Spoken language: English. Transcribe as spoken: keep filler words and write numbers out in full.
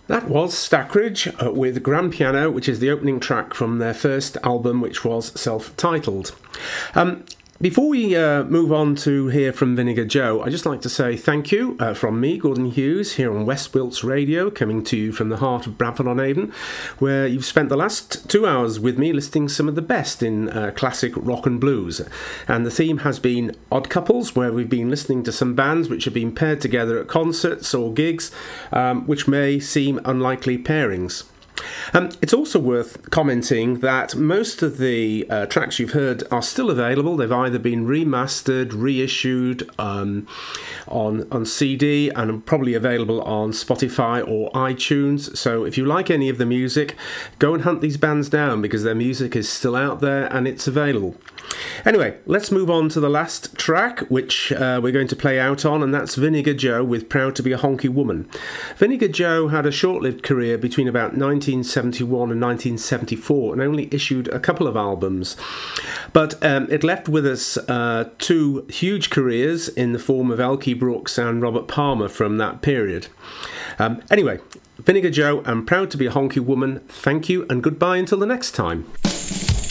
That was Stackridge uh, with Grand Piano, which is the opening track from their first album, which was self-titled. Um, Before we uh, move on to hear from Vinegar Joe, I'd just like to say thank you uh, from me, Gordon Hughes, here on West Wilts Radio, coming to you from the heart of Bradford-on-Avon, where you've spent the last two hours with me listing some of the best in uh, classic rock and blues. And the theme has been Odd Couples, where we've been listening to some bands which have been paired together at concerts or gigs, um, which may seem unlikely pairings. Um, it's also worth commenting that most of the uh, tracks you've heard are still available. They've either been remastered, reissued um, on, on C D, and probably available on Spotify or iTunes. So if you like any of the music, go and hunt these bands down, because their music is still out there and it's available. Anyway, let's move on to the last track, which uh, we're going to play out on, and that's Vinegar Joe with Proud to be a Honky Woman. Vinegar Joe had a short-lived career between about nineteen seventy-one and nineteen seventy-four, and only issued a couple of albums. But um, it left with us uh, two huge careers in the form of Elkie Brooks and Robert Palmer from that period. Um, anyway, Vinegar Joe and Proud to be a Honky Woman, thank you and goodbye until the next time.